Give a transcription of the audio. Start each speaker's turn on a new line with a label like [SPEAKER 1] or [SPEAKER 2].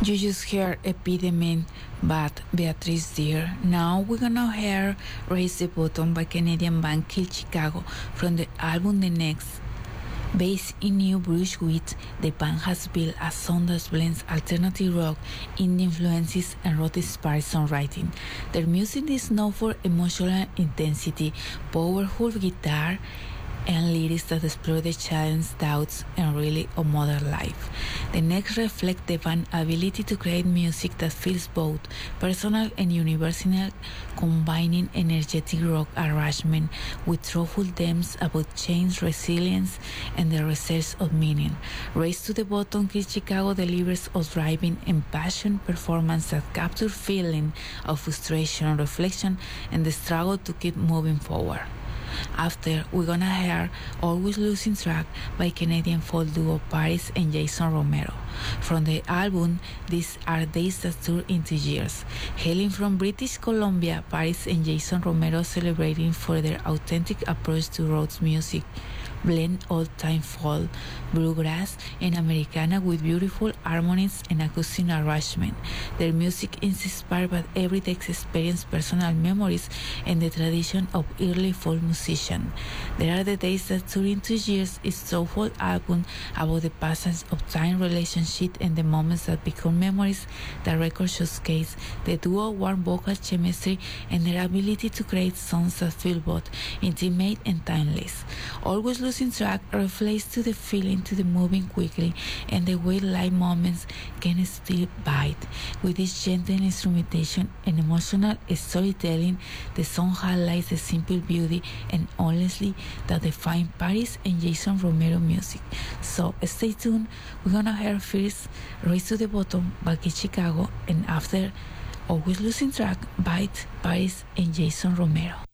[SPEAKER 1] You just heard Epidemic by Beatrice Deer. Now we're gonna hear Raise the Bottom by Canadian band Kill Chicago from the album The Next. Based in New Brunswick, the band has built a sound that blends alternative rock, indie influences, and rock-inspired songwriting. Their music is known for emotional intensity, powerful guitar, and lyrics that explore the challenge, doubts, and really of modern life. The Next reflect the band's ability to create music that feels both personal and universal, combining energetic rock arrangement with thoughtful themes about change, resilience, and the research of meaning. Race to the Bottom, Kill Chicago delivers a driving and passionate performance that captures feeling of frustration, reflection, and the struggle to keep moving forward. After, we're gonna hear Always Losing Track by Canadian folk duo Paris and Jason Romero. From the album, These Are Days That Turn Into Years. Hailing from British Columbia, Paris and Jason Romero celebrating for their authentic approach to rock music, blend old-time folk, bluegrass, and Americana with beautiful harmonies and acoustic arrangement. Their music is inspired by everyday experience, personal memories, and the tradition of early folk musicians. There Are the Days That Turn Into Years is a soulful album about the passage of time, relationship, and the moments that become memories. The record showcases the duo warm vocal chemistry and their ability to create songs that feel both intimate and timeless. Always Losing Track reflects to the feeling to the moving quickly and the way life moments can still bite. With its gentle instrumentation and emotional storytelling, the song highlights the simple beauty and honesty that define Paris and Jason Romero music. So stay tuned. We're gonna hear first Race to the Bottom by Kill Chicago, and after Always Losing Track by Paris and Jason Romero.